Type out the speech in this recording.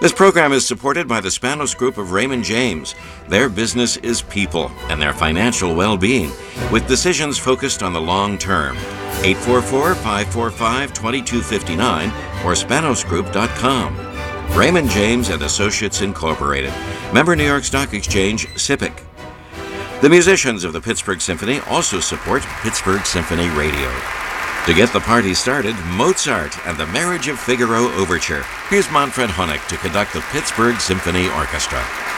This program is supported by the Spanos Group of Raymond James. Their business is people and their financial well-being, with decisions focused on the long term. 844-545-2259 or spanosgroup.com. Raymond James and Associates Incorporated. Member New York Stock Exchange, SIPC. The musicians of the Pittsburgh Symphony also support Pittsburgh Symphony Radio. To get the party started, Mozart and the Marriage of Figaro Overture. Here's Manfred Honeck to conduct the Pittsburgh Symphony Orchestra.